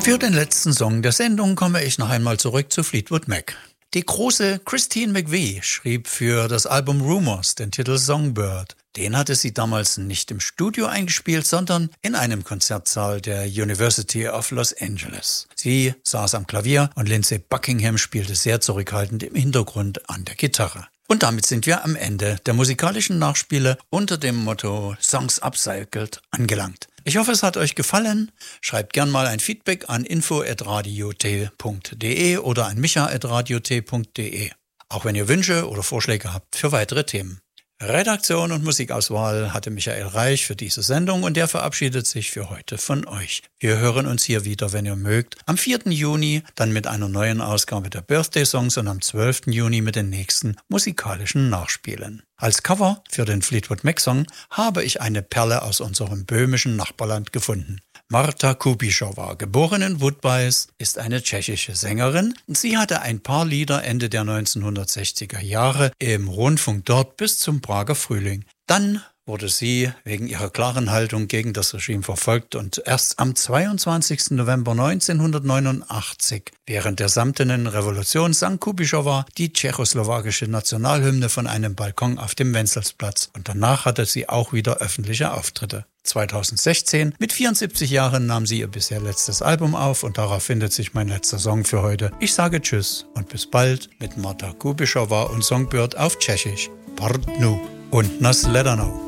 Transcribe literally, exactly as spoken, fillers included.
Für den letzten Song der Sendung komme ich noch einmal zurück zu Fleetwood Mac. Die große Christine McVie schrieb für das Album Rumours den Titel Songbird. Den hatte sie damals nicht im Studio eingespielt, sondern in einem Konzertsaal der University of Los Angeles. Sie saß am Klavier und Lindsey Buckingham spielte sehr zurückhaltend im Hintergrund an der Gitarre. Und damit sind wir am Ende der musikalischen Nachspiele unter dem Motto Songs Upcycled angelangt. Ich hoffe, es hat euch gefallen. Schreibt gern mal ein Feedback an info at radiot punkt de oder an micha at radiot punkt de. Auch wenn ihr Wünsche oder Vorschläge habt für weitere Themen. Redaktion und Musikauswahl hatte Michael Reich für diese Sendung und der verabschiedet sich für heute von euch. Wir hören uns hier wieder, wenn ihr mögt, am vierten Juni, dann mit einer neuen Ausgabe der Birthday Songs und am zwölften Juni mit den nächsten musikalischen Nachspielen. Als Cover für den Fleetwood Mac Song habe ich eine Perle aus unserem böhmischen Nachbarland gefunden. Marta Kubišová, geboren in Woodbine, ist eine tschechische Sängerin. Sie hatte ein paar Lieder Ende der neunzehnhundertsechziger Jahre im Rundfunk dort bis zum Prager Frühling. Dann wurde sie wegen ihrer klaren Haltung gegen das Regime verfolgt und erst am zweiundzwanzigsten November neunzehnhundertneunundachtzig während der Samtenen Revolution sang Kubišová die tschechoslowakische Nationalhymne von einem Balkon auf dem Wenzelsplatz und danach hatte sie auch wieder öffentliche Auftritte. zweitausendsechzehn, mit vierundsiebzig Jahren, nahm sie ihr bisher letztes Album auf und darauf findet sich mein letzter Song für heute. Ich sage Tschüss und bis bald mit Marta Kubišová und Songbird auf Tschechisch. Pardnu und Nasledanou.